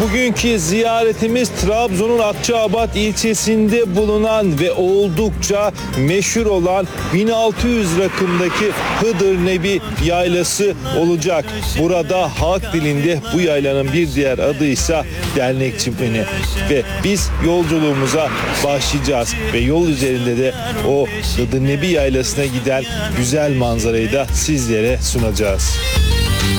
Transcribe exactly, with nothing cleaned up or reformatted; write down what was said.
Bugünkü ziyaretimiz Trabzon'un Akçaabat ilçesinde bulunan ve oldukça meşhur olan bin altı yüz rakımdaki Hıdır Nebi Yaylası olacak. Burada halk dilinde bu yaylanın bir diğer adı ise Dernek Çimeni. Ve biz yolculuğumuza başlayacağız ve yol üzerinde de o Hıdır Nebi Yaylası'na giden güzel manzarayı da sizlere sunacağız.